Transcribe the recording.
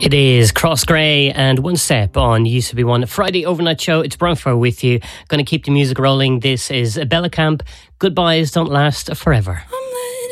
It is Cross Grey and One Step on Used to Be One Friday overnight show. It's Brownfur with you. Going to keep the music rolling. This is Bella Camp. Goodbyes don't last forever.